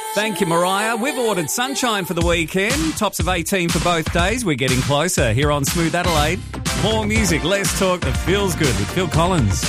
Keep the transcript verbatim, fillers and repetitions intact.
Thank you, Mariah. We've ordered sunshine for the weekend. Tops of eighteen for both days. We're getting closer here on Smooth Adelaide. More music, less talk that feels good with Phil Collins.